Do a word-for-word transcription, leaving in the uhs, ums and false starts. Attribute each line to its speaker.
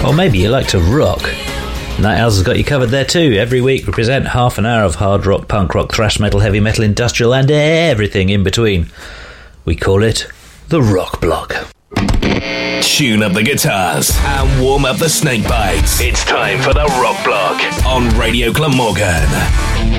Speaker 1: Or maybe you like to rock. Night Owls has got you covered there too. Every week we present half an hour of hard rock, punk rock, thrash metal, heavy metal, industrial and everything in between. We call it The Rock Block.
Speaker 2: Tune up the guitars and warm up the snake bites. It's time for The Rock Block on Radio Glamorgan.